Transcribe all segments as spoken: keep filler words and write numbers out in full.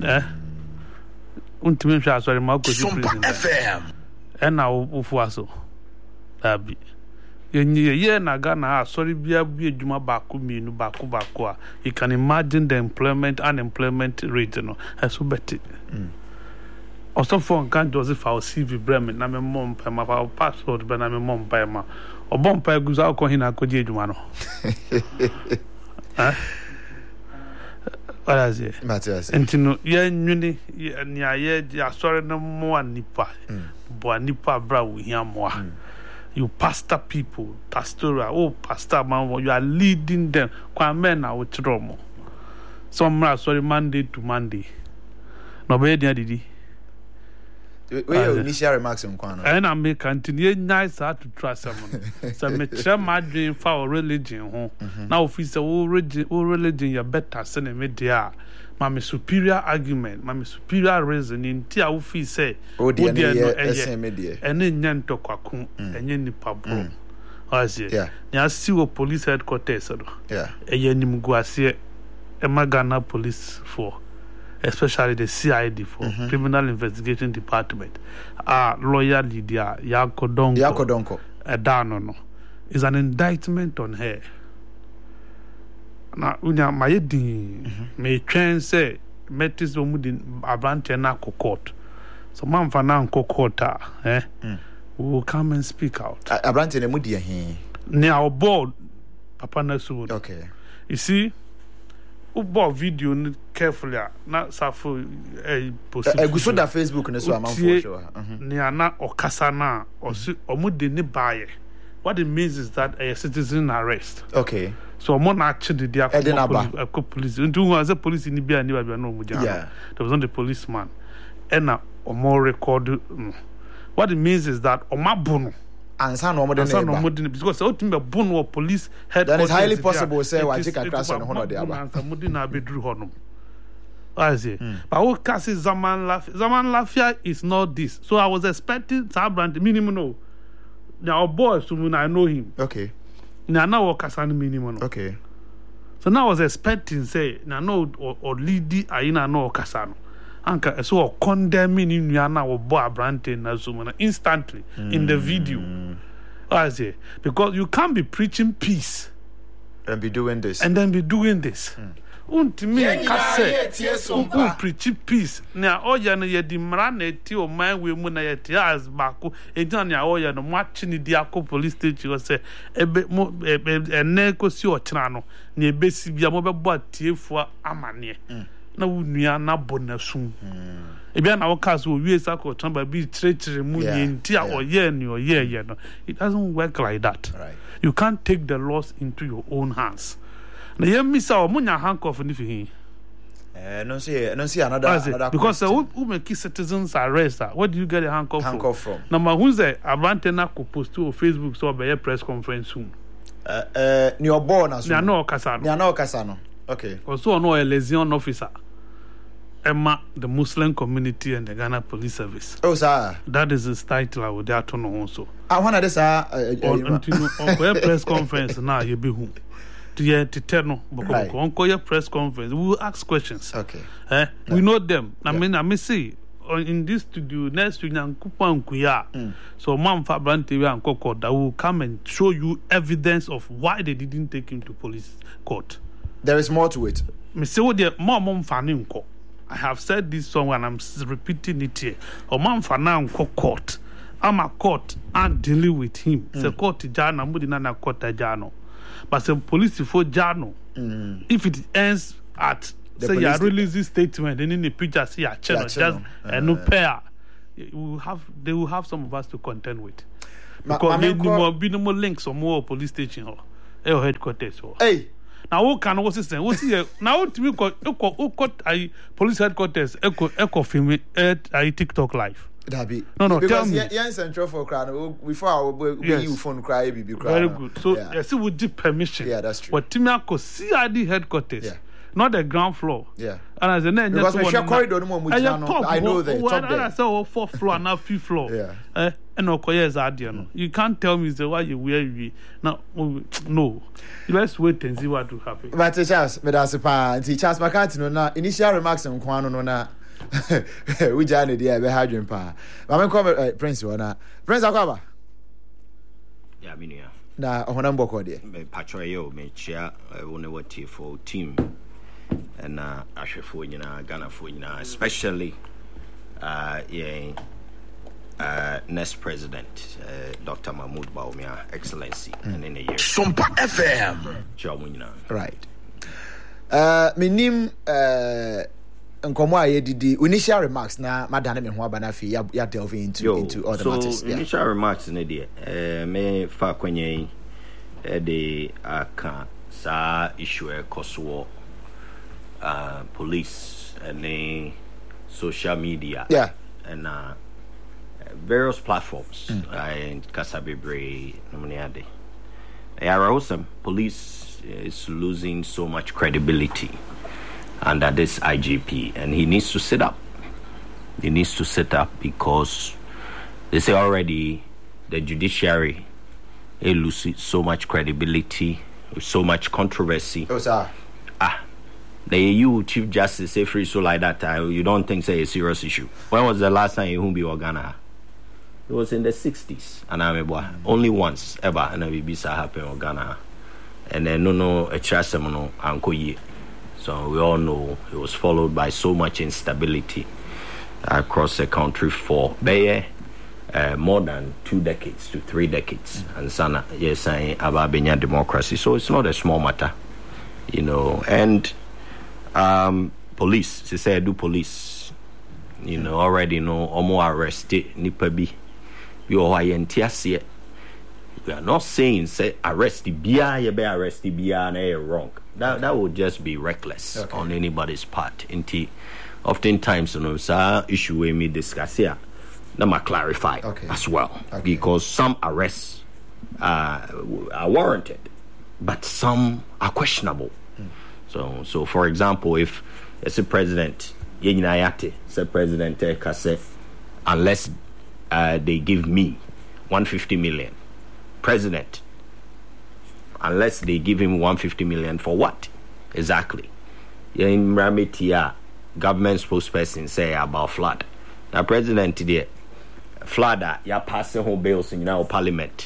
eh untimi hwa asori ma ko si prison F M ena ofu aso abi yenye ye na Ghana asori bia bia adwuma baako mienu baako baako a you can imagine the employment unemployment rate no eso beti also for kan does for C V Bremen na me mom pa ma passport be na me mom pa ma obon pa guza ko hina ko di adwuma no eh Alazie Matias entino ye nwini ni aye asori no mo anipa bo anipa bra wo hia mo a you pastor people pastoral oh pastor man you are leading them kwa men na wo chiromo some sorry Monday to Monday no be dia didi we your initial remarks on kwano and I make continue nice how to trust someone so me try my dream for religion ho now officer o religion o religion you better send me there my superior argument my superior reasoning ti a wo fi say o dia no ese me there ene nyanto kwako enye nipa bro azie ni asi wo police headquarters do yeah eye nim guase e magana police for especially the C I D for mm-hmm. Criminal Investigation Department ah uh, lawyer Lydia Yakodonko Yakodonko edano no is an indictment on her na unya mayedi me twen say metis omu di abrante na court so man fa na court eh mm. we will come and speak out abrante na mu di he ne our board papa na so okay you see ubo video ni carefully na safo eh possible eguso da Facebook ne so amanfo show ni ana okasa na osi omude ni baye what it means is that a citizen arrest okay so mo na ache de dia ko police ntu hu as a police ni bia ni bia no mu ja there was not the policeman and na omo record mm. what it means is that omabo ansa no mo de na ba because so timbe bon wo police headquarters that is highly possible say wa jika crash no hono de aba ansa mo de na bedru hono azie but we can say zaman laf zaman lafia is not this so I was expecting Sabrand minimum no now boy so I know him okay na na wo kasani minimum no okay so now I was expecting say na no or, or lead ayina no kasano anka so condemning nua na wo bo abrante na so na instantly mm. in the video I say because you can't be preaching peace and be doing this and then be doing this untimi ka say u preach peace na oya na ye di mra na eti o man we mu na ye ti as bako enti na oya no machi ni di akọ police station say ebe mo ene ko si o kira no na ebe si bia mo be bo atiefu amane na wunua na bonasum ebia na wokas wo wie sako tamba bi trechire mu yenti a oye ni oye ye no it doesn't work like that right. You can't take the laws into your own hands na ye misa o munya handcuff ni fi eh no see no see another another because uh, who, who make citizens arrest uh, where do you get a handcuff, handcuff from, from? Number who's the abante na ko post to Facebook so be press conference soon uh uh ni obo na so ni na okasa no ni na okasa no okay also no a liaison officer Emma, the Muslim community and the Ghana Police Service. Oh, sir. That is his title. I would dare to know also. I want to say, until on press conference now, you be who? To ye to tell no, because on your press conference, we will ask questions. Okay. Eh, we know them. I mean, I may say in this studio next week, Nkupa Nkuya. So, Mam Fabrante and Koko that will come and show you evidence of why they didn't take him to police court. There is more to it. Me say what the mom fanning ko. I have said this song and I'm repeating it here. O man for now court. I'm a court and dealing with him. Mm. The court jano mudi na court jano. But the police for jano. Mm. If it ends at the say you release this statement and in the picture see a channel just uh, a no pair. will have they will have some of us to contend with. Because they will be no more links or more police station or or headquarters or. Hey. Now what can what system? What is now to me call I police headquarters echo echo film at I TikTok live. That be no no because tell me. Yeah, central for crowd before I will yes. you phone cry be very good. So yeah. yes, it would give permission. Yeah, that's true. But Timako C I D headquarters. Yeah. not the ground floor. Yeah. And as a name, because just one corridor no more. I know the top there. I say oh fourth floor and now fifth floor. Yeah. Eh, and no koyes adia no. You can't tell me the why you wear you now. No, let's wait and see what will happen. But Charles, but as a pa, Charles McCarthy no na initial remarks on Kwano no na. We journey there be hard pa. Mama come Prince wana. Prince Akwaba. Yeah, me yeah. Na honam boko there. Me patro yo me chia one what for team. And uh Ashefo nyina Ghana fo nyina especially uh yeah uh next president uh, Doctor Mahmoud Bawumia excellency mm. and in a year Sumpa F M right uh minim uh nkomo aye didi initial remarks na madane me ho aba na fi ya, ya delve into Yo, into other so matters so initial yeah. remarks ne de uh me fa kwenye e de aka sa issue e koso Uh, police and uh, social media yeah and uh, various platforms mm. uh, in Kasabibre nominade they are awesome. Police is losing so much credibility under this I G P and he needs to sit up he needs to sit up because they say already the judiciary they lose so much credibility so much controversy. Oh sir. ah The you Chief Justice say free so like that uh, you don't think say a serious issue. When was the last time you be Ghana? It was in the sixties and I remember only once ever and a bisa happened in Ghana. And then no no a chasemono anko. So we all know it was followed by so much instability across the country for Baye uh, more than two decades to three decades. Mm-hmm. And sana yes saying about Benya democracy. So it's not a small matter. You know, and Um, police, they say I do police. You know, already know almost arrested nipa bi. We are entiase. We are not saying say arrest the bia, you be arrest the bia and you're wrong. That that would just be reckless okay. on anybody's part. Inti, oftentimes you know, sa issue we me discuss here. Let me clarify okay. as well okay. because some arrests uh, are warranted, but some are questionable. So, so for example, if it's a president, Yenayate, say President Kase, unless uh, they give me one hundred fifty million, president, unless they give him one hundred fifty million for what exactly? In Ramitia, government spokesperson say about flood. Now, president today, flood, ya passing home bills in our parliament.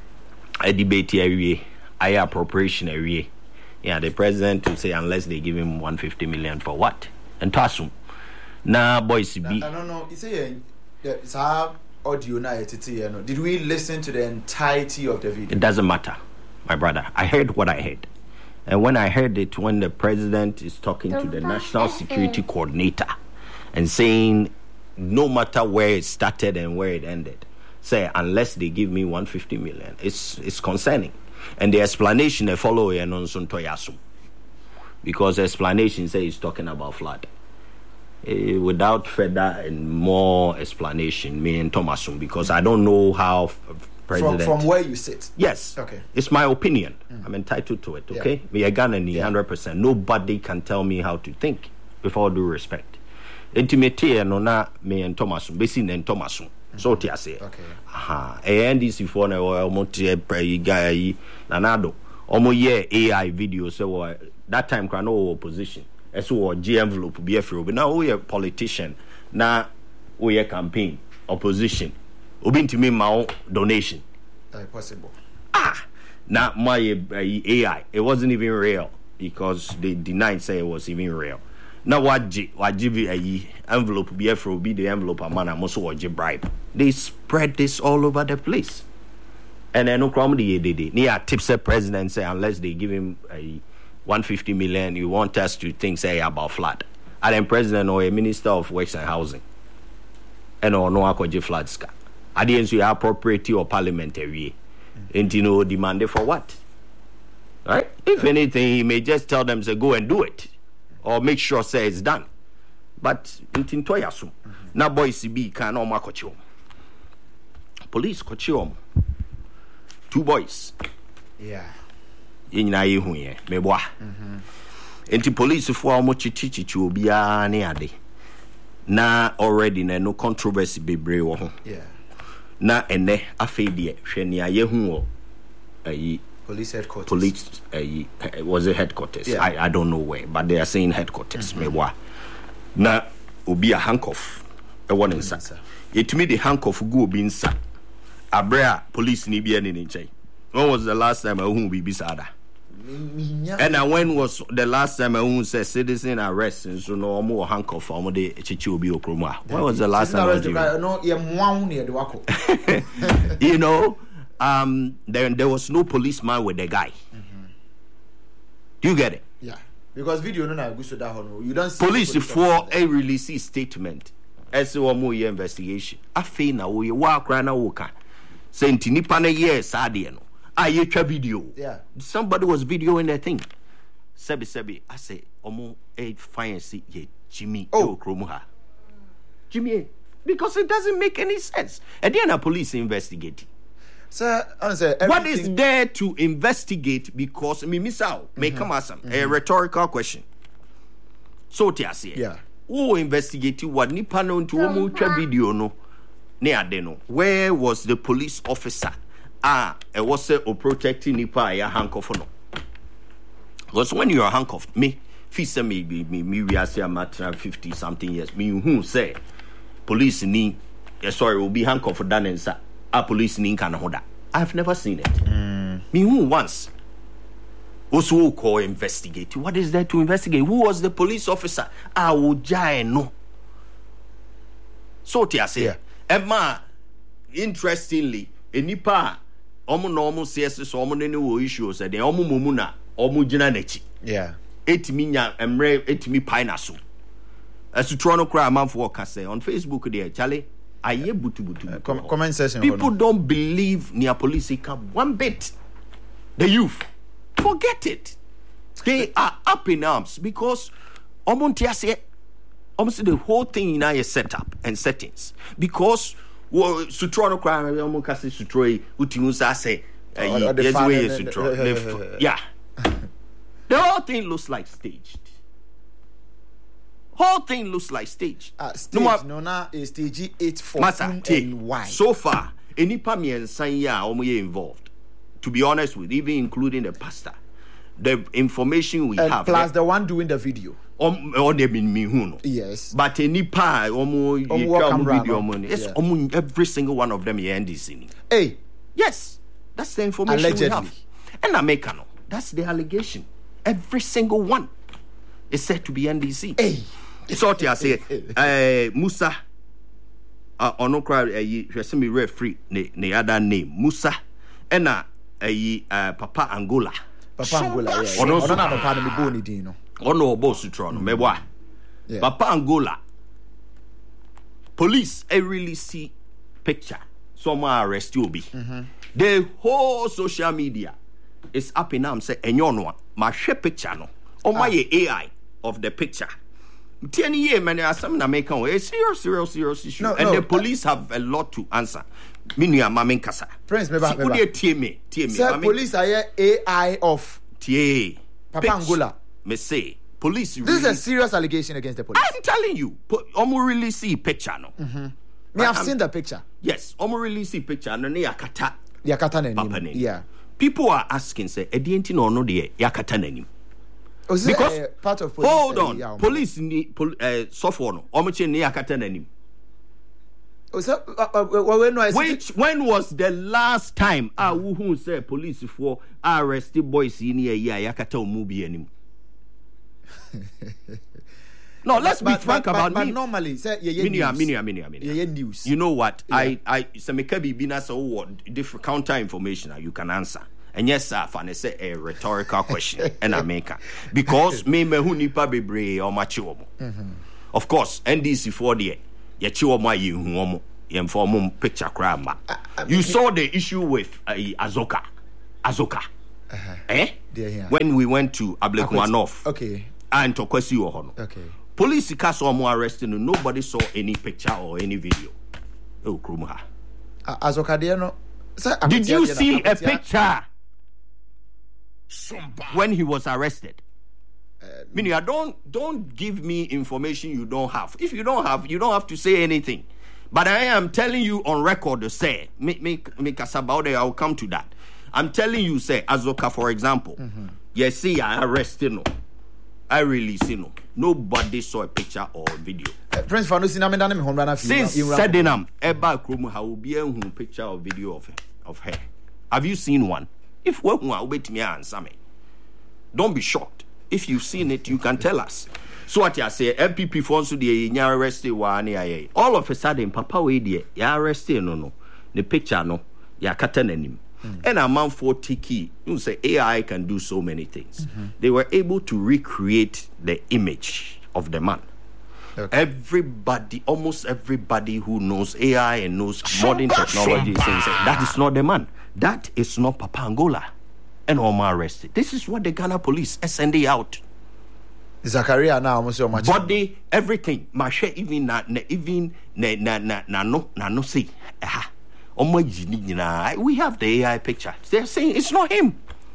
I debate every, I appropriation every. Yeah, the president will say unless they give him one hundred fifty million for what? And Tasum. Nah, boys, be. I don't know. You say it's our audio now. Did we listen to the entirety of the video? It doesn't matter, my brother. I heard what I heard. And when I heard it, when the president is talking to the National Security Coordinator and saying no matter where it started and where it ended, say unless they give me one hundred fifty million, it's it's concerning. And the explanation they follow here non toyasum, because the explanation says he's talking about flood. Uh, without further and more explanation, me and Thomasum, because I don't know how f- president from, from where you sit. Yes, okay, it's my opinion. Mm. I'm entitled to it. Okay, yeah. Me a Ghanaian, one hundred percent. Nobody can tell me how to think. With all due respect, intimate no na me and Thomasum, basically and Thomasum. So tia say okay aha e N D C for na omo tie guy yi nanado omo ye A I video so that time can no opposition eso wo G envelope be afro but now we a politician na we a campaign opposition obi ntimi ma donation uh, possible ah na my A I it wasn't even real because they denied say it was even real. Now what G what G V a envelope be for be the envelope a man also what G bribe. They spread this all over the place. And then no crime the day near tips the president say unless they give him a one hundred fifty million, you want us to think say about flood. And then president or a minister of works and housing. And or no akoje flood ska. At the end you appropriate or parliamentary. And you know demanded for what? Right? If anything, he may just tell them to go and do it. Or make sure say it's done. But in Tintoyasum. Now boys be can no makochum. Police kochum. Two boys. Yeah. In na yehu ye. Meboa. Enti police for omo chichichi obiara ne ade. Na already na no controversy bebre wo ho. Yeah. Na ene afei de hwe ne ayehu wo ayi police headquarters. Police ayi uh, was it headquarters? Yeah. I I don't know where, but they are saying headquarters. Mm-hmm. Me wa. Na obi a handcuff e won insa. It me the handcuff go obi insa. Abrea police ni bia ni nchen. When was the last time I who be bisada? And uh, when was the last time I who said citizen arrest and so no more handcuff or de chichi obi okroma? When was the last time? No, you know, um there there was no policeman with the guy. Mm-hmm. Do you get it? Yeah. Because video no na go so that hono. You don't see police for a release statement as a more investigation. Afi na wo ye wa kra na wo ka. Say nti nipa na ye sade no. I twa video. Yeah. Somebody was videoing that thing. Sebi sebi. I say, omo a fine see ye Jimmy oh Kromuha. Jimmy, because it doesn't make any sense. And then a police investigate. Sir, answer. What is there to investigate? Because me miss out. May come as some a rhetorical question. So tia say. Yeah. Who investigate what nipa no to omo twa video no. Ne ade no. Where was the police officer? Ah, it was a protecting nipa ya handcuff no. Because when you are handcuffed, me, fisa me me me me we are say I'm at fifty something years. Me who say police ni eh, sorry will be handcuffed for that and sa a police ni can hold that. I've never seen it. Mm. Me who once also call investigate. What is there to investigate? Who was the police officer? I would jai no. So tia say, yeah. Emma, interestingly, enipa omo normal C S so omo ne wo issues e de omo momu na omo gina nachi yeah etimi nya emre etimi pina so asutro no kra amanfo ka say on Facebook there Charlie aye butu butu uh, com- comment section people don't believe near police can one bit. The youth forget it, they are up in arms because omo ntia say omo say the whole thing now is set up and settings because well, sutro no cry omo kasi sutro e utimu sa say yes way sutro yeah. The whole thing looks like staged. Whole thing looks like staged. Uh, stage no, no na is stage eight for and why so far any pa me ensan ya omo ye involved, to be honest with, even including the pastor, the information we and have plus the one doing the video Um, or they been me who no. Yes. But any pa omo video money. Yes, omo every single one of them here N D C. Hey. Yes. That's the information allegedly we have. And America no. That's the allegation. Every single one is said to be N D C. Hey. So I say uh, Musa uh ono cry eh hwese me referee ne ne other name Musa and uh, uh Papa Angola. Papa Angola, yeah. Ono no no pa me bo ni din no. Ono obo sutro no meboa. Papa Angola. Police a really see picture. Someone arrest you be. Mm-hmm. The whole social media is up in arms say enyo no ma hwe picture no. O ma ye A I of the picture. ten year man asam na make on a serious serious serious issue no, and no, the police uh, have a lot to answer. Minua mamen kasa. Prince me ba me ba. Who tie me tie me. Sir, police are A I of tie Papa Pitch. Angola. Me say police. This really, is a serious allegation against the police. I'm telling you, omo really see picture no. Mm-hmm. Me have I'm, seen the picture. Yes, omo really see picture no ne yakata. Yakata nanim. Yeah. People are asking say edienti no no de yakata nanim. Oh, because uh, part of police. Hold on, uh, police ni pol, uh, software no. Omo che ne yakata nanim. Oh, so, uh, uh, uh, when, no, Which when was the last time ah mm-hmm. who say police for arrested boys in here yeah yakata omubi anim. No, let's but, be frank but, about but, me. But normally, say yeah, yeah, minia, news. minia, minia, minia. Yeah, yeah, news. You know what? Yeah. I, I, so me can be bina so what different counter information you can answer. And yes, sir, fan say a rhetorical question, and I make it because me me who nipa bebre or machiwomo. Of course, N D C for the ya chiwomo you who inform picture crime. You saw the issue with uh, Azoka, Azoka, uh-huh. eh? When we went to Ablekumanov, okay. And to question you, okay. Police cast or more arrested, and nobody saw any picture or any video. Oh, Krumha. Azoka, no. Did you see a picture when he was arrested? Uh, Meaning, I don't don't give me information you don't have. If you don't have, you don't have to say anything. But I am telling you on record to say, make make make us about it. I'll come to that. I'm telling you, say Azoka, for example. Mm-hmm. Yes, see, I arrested no. I release no. Nobody saw a picture or a video. Uh, Prince Fanusi na me dane me hon na fi. Since Sedinam, eba kromu ha obi ehun picture or video of her, of her. Have you seen one? If we hu wait me answer me. Don't be shocked. If you've seen it, you can tell us. So what you say, M P P phones to the nya arrested one aye. All of a sudden, Papa we there, ya arrested no no. The picture no, ya katanenim. Mm. And a man for Tiki, you say A I can do so many things. Mm-hmm. They were able to recreate the image of the man. Okay. Everybody, almost everybody who knows A I and knows modern technology says that is not the man. That is not Papa Angola. And Omar arrested. This is what the Ghana police S N D out. Zakaria now almost so much body, everything. Mashe even na even na na na na no na no see. Aha. We have the A I picture. They're saying it's not him.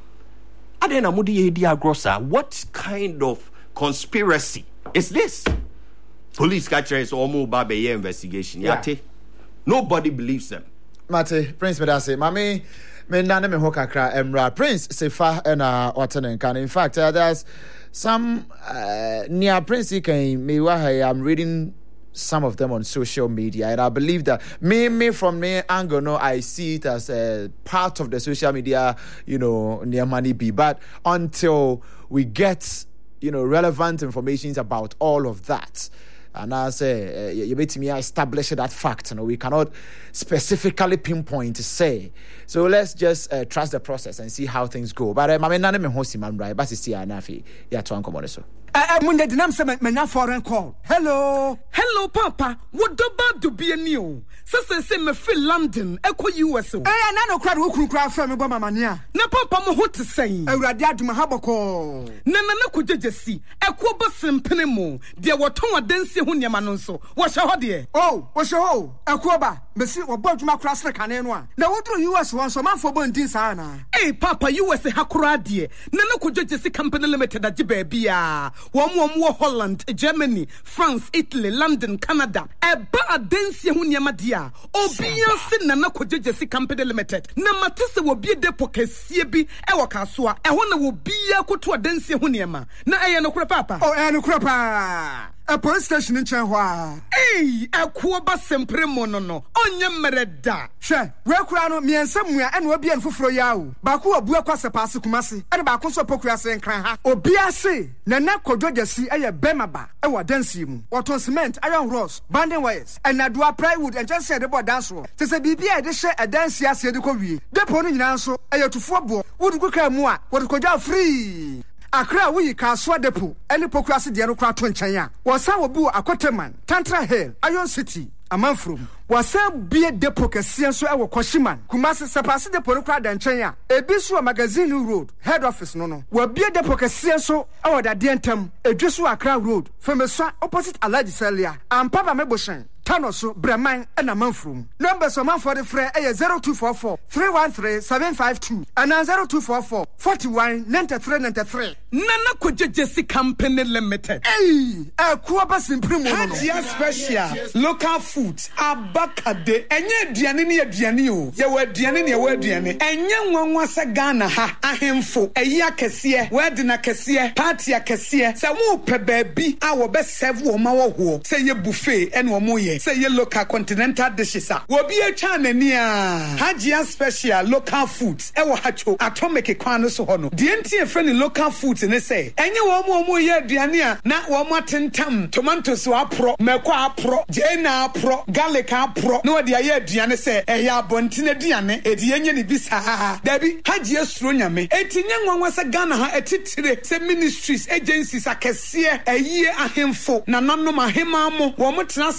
What kind of conspiracy is this? Police catcher is almost baby investigation. Yeah. Nobody believes them. Mate, Prince Medase, Mami, me nane me hokakra emra. Prince Sefa ena watenenkan. In fact, uh, there's some uh, near Prince can me I'm reading some of them on social media, and I believe that me, me from me angle, no, I see it as a part of the social media, you know, near money be. But until we get, you know, relevant information about all of that, and I say, uh, you bet me, I establish that fact. You know, we cannot specifically pinpoint to say. So let's just uh, trust the process and see how things go. But I'm not me hosi man right. But it's here nafi ya tuan komoneso. Uh, Munde dinam se me na foreign call. Hello. Hello, Papa. What about to be a new? Sase se me feel London, eko U S O. Eh, na no crowd wo kru crowd from me bo mamania. Na Papa mo ho te say. Awurade aduma haboko. Na na na kujejesi. Eko bo sempene mo. De woton adansi ho niam no nso. Wo hye ho de. Oh, wo hye ho. Eko ba. Mesi wo bo aduma kra sre kane no a. Na wo dro U S won so manfo bo ndin sa na. Eh, Papa U S hakura de. Na na kujejesi company limited agi ba bia. One more Holland, Germany, France, Italy, London, Canada. Eba adensi hu niam dia. Obia se na na kujejesi company limited. Na matese wo bie depo kesie bi e wo kasoa. E ho na wo bia koto adensi hu niam. Na eye no kura Papa. Oh, eye no kura pa. A police station in Chenhua. Hey, a kuoba sempre monono. Onye mereda. She, we kurano mi ensemua and we be en fufro yawo. Baku obu akwase pass kumasi. And baku so pokuase nkran ha. Obiase, na na kodwojasi eye bemaba. E wa dansi mu. Waton cement, iron rods, banding wires. And na dua plywood and just said about dance roll. Se se bibia e de she e dance ase de ko wie. Depo no nyina so eye tufo bo. Wodu kuka mu a, wodu kodwa free. Akra we Kaswa Depo, any pokrasi dianokra twenchanya. Was our boo a Koteman, Tantra Hill, Iron City, a man from. Was a beer depo Cassian so our Koshiman, Kumasi Sapasi de Porokra dan Chenya, a Biswa magazine road, head office no no. Were beer depo Cassian so our da dientem, a Joshua Accra road, from a son opposite Alaji Celia, and Papa Meboshan. Tanoso, Breman, and a man from. Numbers of man for the fray a zero two four four three one three seven five two and a zero two four four forty one ninety three ninety three. Nana Kujesi Company Limited. Hey, a Kuabas in Primo. Hajia Special, local foods, Abakade, and yet Dianini Dianio, you were Dianini, you were Diani, and young one was a Ghana, ha, a hemfo, a Yakasia, Wadina Cassia, Patia Cassia, Samu Pebebi, our best several Mawa, say your buffet and Wamoye. Say your local continental dishes. Will be a channel near Hajia Special local foods. Ewa hacho atomic equano so hono. The entire friendly local foods in the say. And you want more year, Diania, not one more ten tam, tomatoes are pro, Melqua pro, Jena pro, Gallica pro, no idea yet, Diana say, a ya bontina Diane, a Diana bisa, Debbie, Hajia Strunyame, eighteen young one was a Ghana, a titire, say ministries, agencies, a cassia, a year a him for, Nanano Mahimamo, one more trans and one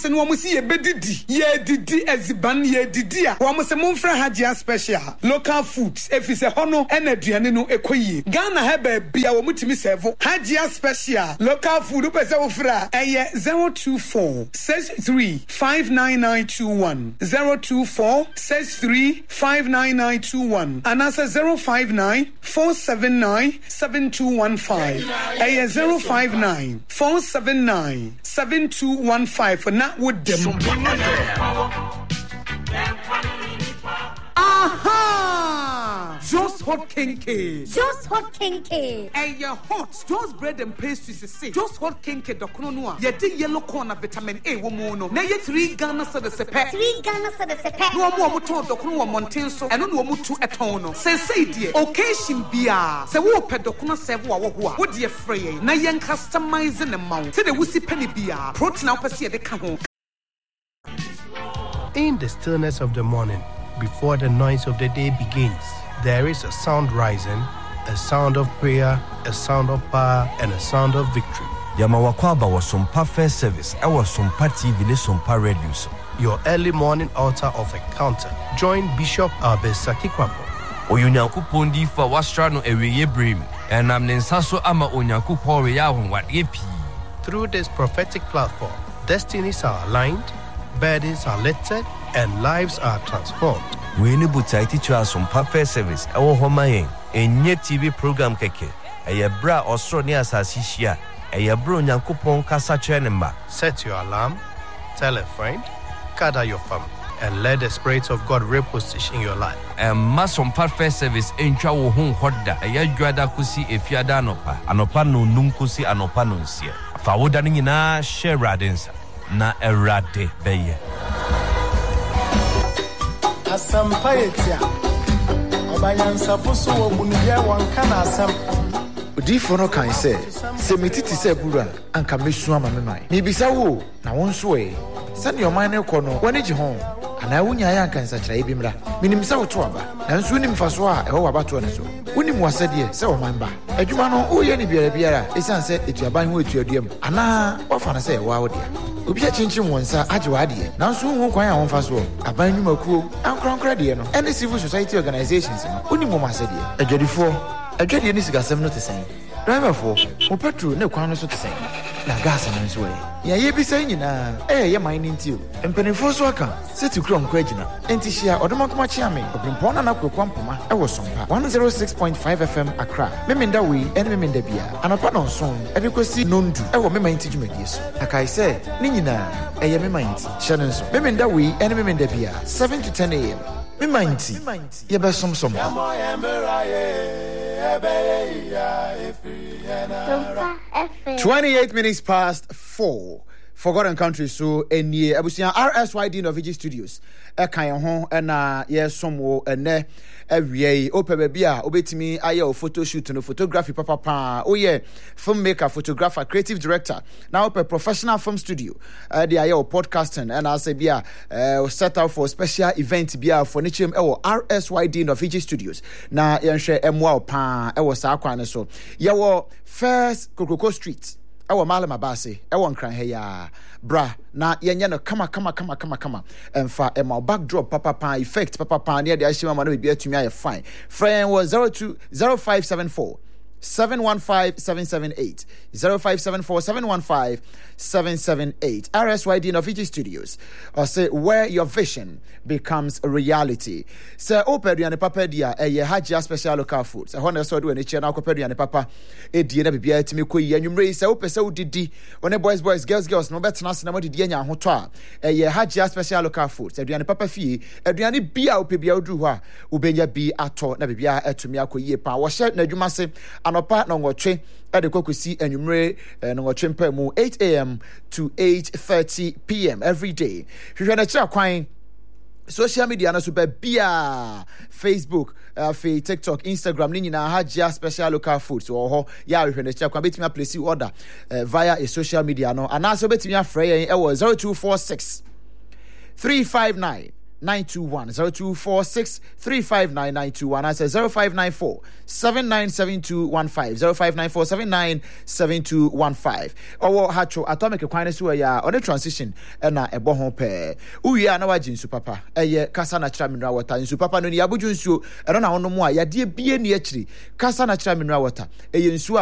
si ebedidi ye didi eziban ye didi a wo mo se mo mfra hajia special local foods efise hono ena aduane no ekoyie Ghana ha ba bia wo mutimi serve hajia special local food pese wo fra eye zero two four six three five nine nine two one zero two four six three five nine nine two one and answer zero five nine four seven nine seven two one five eye zero five nine four seven nine seven two one five for not with them. Aha! Just hot kinky. Just hot kinky. And your hot. Just bread and pastries is say. Just hot kinky. Dokono noa. Ye di yellow corn of vitamin A womono. Na ye three Ghana sa de sepe. Three Ghana sa de sepe. No mo mo to dokono wa mountain so. Eno no mo tu etono. Say say die. Occasion bia. Se wo pe dokono serve wa wo ho a. Wo die frey. Na ye customizing the mount. Say the wusi penny bia. Protein na opese ye de ka ho. In the stillness of the morning, before the noise of the day begins, there is a sound rising, a sound of prayer, a sound of power, and a sound of victory. Yamawakwaba was some first service. I was some T V, some radio. Your early morning altar of encounter. Join Bishop Albesaki Kwabo. Oyunyaku Pondi for Wastrano Eweye Brim, and I'm Nensaso Ama Onyaku Poriya what yepi. Through this prophetic platform, destinies are aligned, burdens are lifted, and lives are transformed. We need to teach us some perfect service. Our home in T V program keke. A bra Australia Sasisia. A bro Yankupon Casa Chenemba. Set your alarm, tell a friend, gather your family, and let the Spirit of God reposition your life. And mass on perfect service in Chawo Home Hoda. A Yaguada Kusi if Yadanopa. Anopano Numkusi Anopanunsia. Fawodanina Sheradensa. Na erade beye. Asampayetia. Obayansa fuso wo munye wanka na asam. Odifo no kan se, se metiti se bura anka mesu ama me mai. Me bisa wo na won so e. Sane your man ko no, wani ji ho. Ana wunya ya anka nsa kira ebimra. Minim se wo to aba. Na nso nim faso a e ho wabato ne so. Wonim wasade se wo man ba. Adwuma no wo ye ni biara biara, esan se etuaban ho etuaduam. Ana wafa na se wa wo dia. Obi a chinchin wonsa agyewa de na nso hu kwan a wonfa so aban nwumakuo ankronkra de no any civil society organizations no oni mo masede adwadifo adwade ni sigasem no tesen driver for mo petrol ne kwan no so tesen na gas no nso e ya ye bi sai nyina eh ye man ntio empenifo so aka seti krom kwa gina enti hia odomakoma chia me obrimpo na nakwa mpoma e wo sompa one oh six point five F M Accra memenda we ene memenda bia anopa no nson e de kwasi nondu e wo mema nti dwumadie so akai se ni nyina e ye mema nti hia no nso memenda we ene memenda bia seven to ten A M mema nti ye be som som twenty-eight minutes past four. Forgotten Country so enie abusia R S Y D Novigi Studios e kan ho e na ye somo ene awie ope bia obetimi aye o photo shoot no photography papa pa o ye filmmaker photographer creative director now ope professional film studio uh, the aye o podcasting and I say bia uh, set out for special event bia for nichim e wo R S Y D Novigi Studios na ye nhwe emwa pa e wo sa kwan so ye wo first Kokoko Street Ewa male mabase, ewa nkran heya bra na yenye no kama kama kama kama kama emfa ema backdrop papa pa effect papa pa near the ashima mano be atumi aye fine. Friend was zero two zero five seven four seven one five seven seven eight zero five seven four seven one five seven seven eight R S Y D Novigi Studios. Or say where your vision becomes a reality. Say opeduane papa dia eye hajia special local foods. E hona so do ani che na opeduane papa e die na bibia atimi koyi anwumre say opese udidi one boys boys girls girls no betena se na mo didi anya hoto a eye hajia special local foods. Aduane papa fie aduane bia opebia odu ho a ubenya bi ato na bibia atumi akoyi pa wo hye na adwuma se anopa na ngotwe ade kokosi anwumre na ngotwe mpa mu eight A M to eight thirty P M every day. Hwehwe na kira kwan social media na super bia Facebook, uh, fe TikTok, Instagram ni nyina hajia special local foods so ho ya hwehwe na kira kwan betimi place order uh, via a social media no anaso betimi afre yen e wo zero two four six three five nine nine two one zero two four six three five nine nine two one. I say zero five nine four seven nine seven two one five zero five nine four seven nine seven two one five. Or hacho atomic equine so ya or the transition and a bohon pair. Uya na wajin su papa. Eye kasa natural mineral water in su papa no ni abuju nsuo. E no na hono mo a ya de bie ni akiri. Kasa natural mineral water. Eye nsuo